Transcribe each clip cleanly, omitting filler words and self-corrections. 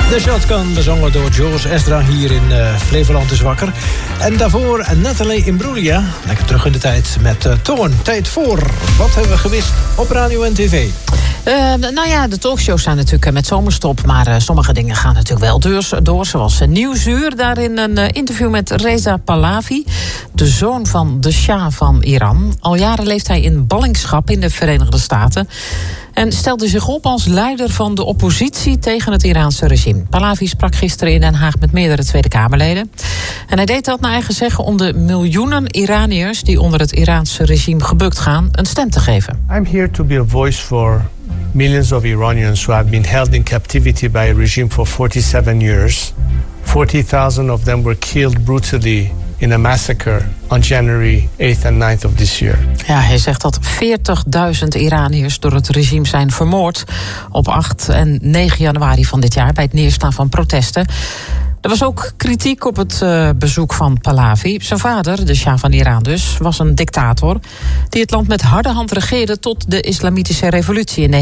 De Shotgun, bezongen door Jules Ezra hier in Flevoland is wakker. En daarvoor Nathalie Imbruglia, lekker terug in de tijd met Toorn. Tijd voor, wat hebben we gewist op radio en tv? De talkshows zijn natuurlijk met zomerstop, maar sommige dingen gaan natuurlijk wel door. Zoals Nieuwsuur, daarin een interview met Reza Pahlavi, de zoon van de Shah van Iran. Al jaren leeft hij in ballingschap in de Verenigde Staten en stelde zich op als leider van de oppositie tegen het Iraanse regime. Pahlavi sprak gisteren in Den Haag met meerdere Tweede Kamerleden. En hij deed dat naar eigen zeggen om de miljoenen Iraniërs die onder het Iraanse regime gebukt gaan een stem te geven. I'm here to be a voice for millions of Iranians who have been held in captivity by a regime for 47 years. 40,000 of them were killed brutally in a massacre on January 8th and 9th of this year. Ja, hij zegt dat 40.000 Iraniërs door het regime zijn vermoord op 8 en 9 januari van dit jaar bij het neerslaan van protesten. Er was ook kritiek op het bezoek van Pahlavi. Zijn vader, de Shah van Iran dus, was een dictator die het land met harde hand regeerde tot de islamitische revolutie in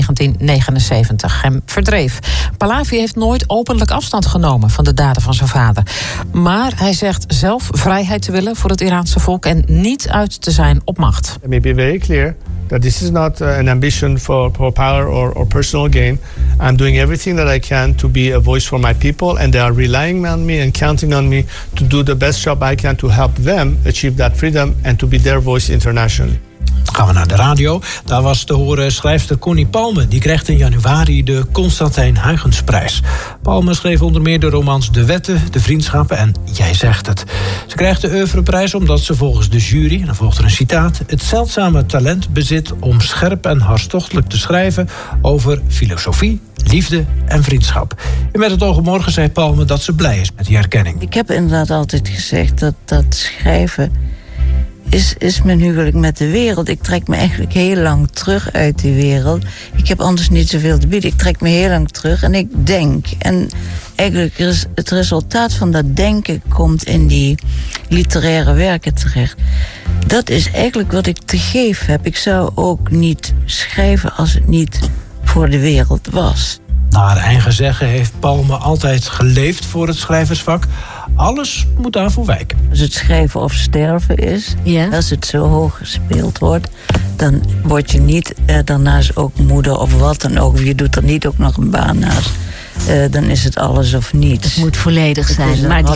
1979 hem verdreef. Pahlavi heeft nooit openlijk afstand genomen van de daden van zijn vader. Maar hij zegt zelf vrijheid te willen voor het Iraanse volk en niet uit te zijn op macht. Let me be very clear that this is not an ambition for power or personal gain. I'm doing everything that I can to be a voice for my people, and they are relying on me and counting on me to do the best job I can to help them achieve that freedom and to be their voice internationally. Gaan we naar de radio. Daar was te horen schrijfster Connie Palme. Die krijgt in januari de Constantijn Huygensprijs. Palme schreef onder meer de romans De Wetten, De Vriendschappen en Jij zegt het. Ze krijgt de oeuvreprijs omdat ze volgens de jury, en dan volgt er een citaat, het zeldzame talent bezit om scherp en hartstochtelijk te schrijven over filosofie, liefde en vriendschap. En met het oog op morgen zei Palme dat ze blij is met die erkenning. Ik heb inderdaad altijd gezegd dat schrijven is mijn huwelijk met de wereld. Ik trek me eigenlijk heel lang terug uit die wereld. Ik heb anders niet zoveel te bieden. Ik trek me heel lang terug en ik denk. En eigenlijk is het resultaat van dat denken komt in die literaire werken terecht. Dat is eigenlijk wat ik te geven heb. Ik zou ook niet schrijven als het niet voor de wereld was. Naar haar eigen zeggen heeft Palme altijd geleefd voor het schrijversvak. Alles moet daarvoor wijken. Als het schrijven of sterven is, als het zo hoog gespeeld wordt, dan word je niet daarnaast ook moeder of wat dan ook. Of je doet er niet ook nog een baan naast. Dan is het alles of niets. Het moet volledig zijn. Maar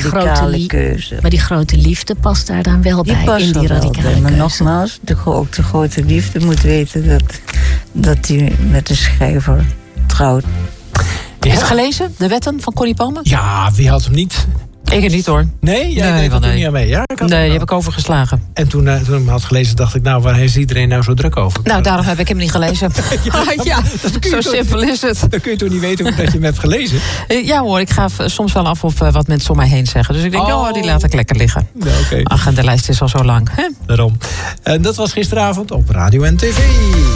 die grote liefde past daar dan wel bij. In die radicale keuze. Maar nogmaals, ook de grote liefde moet weten dat hij met een schrijver trouwt. Heb je het gelezen, De Wetten van Connie Palme? Ja, wie had hem niet? Ik het niet hoor. Nee? Jij deed er niet aan mee? Ja, die heb ik overgeslagen. En toen ik hem had gelezen, dacht ik, nou, waar heeft iedereen nou zo druk over? Nou, daarom heb ik hem niet gelezen. Zo simpel is het. Dan kun je toch niet weten hoe dat je hem hebt gelezen? Ja hoor, ik ga soms wel af op wat mensen om mij heen zeggen. Dus ik denk, die laat ik lekker liggen. Ja, okay. Ach, en de lijst is al zo lang. Hè? Daarom. En dat was gisteravond op radio en tv.